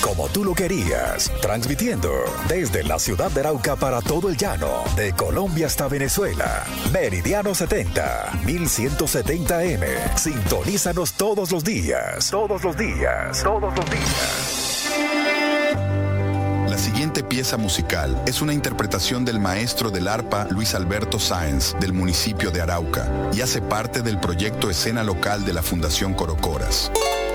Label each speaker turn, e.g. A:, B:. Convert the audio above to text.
A: como tú lo querías, transmitiendo desde la ciudad de Arauca para todo el llano, de Colombia hasta Venezuela. Meridiano 70, 1170M. Sintonízanos todos los días. Todos los días. Todos los días.
B: La siguiente pieza musical es una interpretación del maestro del arpa Luis Alberto Sáenz, del municipio de Arauca, y hace parte del proyecto Escena Local de la Fundación Corocoras.